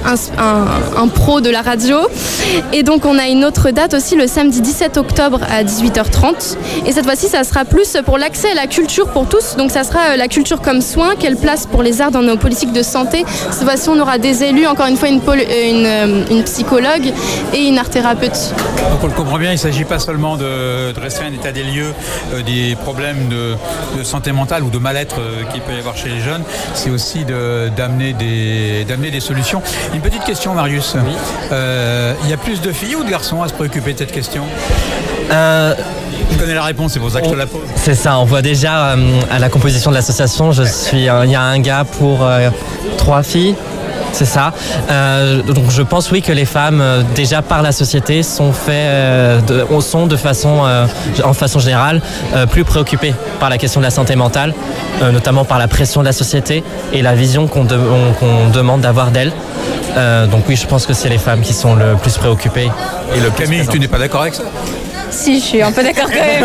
un pro de la radio. Et donc on a une autre date aussi le samedi 17 octobre à 18h30. Et cette fois-ci, ça sera plus pour l'accès à la culture pour tous. Donc ça sera la culture comme soin, quelle place pour les arts dans nos politiques de santé. Cette fois-ci, on aura des élus, encore une fois une psychologue et une art-thérapeute. Donc on le comprend bien, il ne s'agit pas seulement de rester un état des lieux des problèmes de santé mentale ou de mal-être qu'il peut y avoir chez les jeunes, c'est aussi d'amener des solutions. Une petite question, Marius. Oui. Il y a plus de filles ou de garçons à se préoccuper de cette question ? Je connais la réponse, c'est pour ça que je te la pose. C'est ça, on voit déjà à la composition de l'association, il y a un gars pour 3 filles. C'est ça. Donc je pense oui que les femmes déjà par la société sont de façon générale plus préoccupées par la question de la santé mentale, notamment par la pression de la société et la vision qu'on demande d'avoir d'elles. Donc oui, je pense que c'est les femmes qui sont le plus préoccupées. Et le Camille, tu n'es pas d'accord avec ça ? Si, je suis un peu d'accord quand même.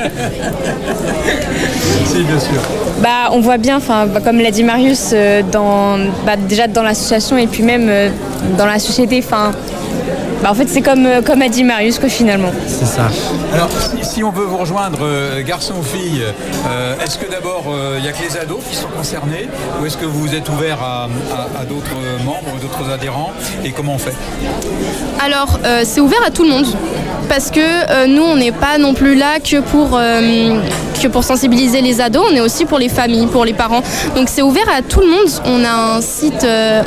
Si, bien sûr. On voit bien, comme l'a dit Marius, déjà dans l'association et puis même dans la société. En fait, c'est comme a dit Marius, finalement. C'est ça. Alors, si on veut vous rejoindre, garçons ou filles, est-ce que d'abord, il n'y a que les ados qui sont concernés ou est-ce que vous êtes ouvert à d'autres membres, d'autres adhérents et comment on fait ? Alors, c'est ouvert à tout le monde parce que nous, on n'est pas non plus là que pour sensibiliser les ados, on est aussi pour les familles, pour les parents. Donc, c'est ouvert à tout le monde. On a un site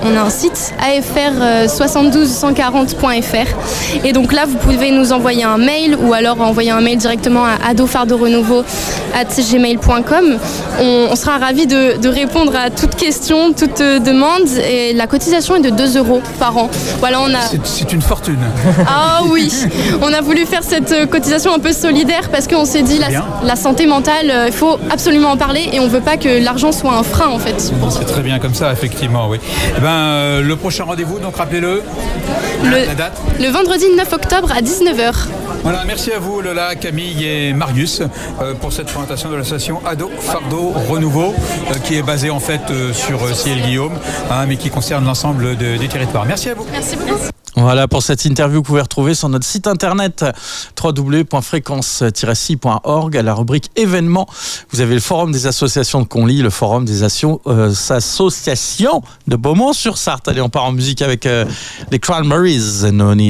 afr72140.fr. Et donc là, vous pouvez nous envoyer un mail ou alors envoyer un mail directement à adofarderenouveau@gmail.com. On sera ravis de répondre à toute question, toute demande. Et la cotisation est de 2 € par an. Voilà, C'est une fortune. Ah oui, on a voulu faire cette cotisation un peu solidaire parce qu'on s'est dit la santé mentale, il faut absolument en parler et on ne veut pas que l'argent soit un frein en fait. C'est très bien comme ça, effectivement, oui. Le prochain rendez-vous, donc rappelez-le, la date ? Le vendredi 9 octobre à 19h. Voilà, merci à vous Lola, Camille et Marius pour cette présentation de l'association Ado Fardeau Renouveau qui est basée en fait sur Ciel Guillaume mais qui concerne l'ensemble des territoires. Merci à vous. Merci beaucoup. Voilà pour cette interview que vous pouvez retrouver sur notre site internet www.fréquence-ci.org à la rubrique événements. Vous avez le forum des associations de Conly, le forum des associations de Beaumont-sur-Sarthe. Allez, on part en musique avec les Cranberries. No need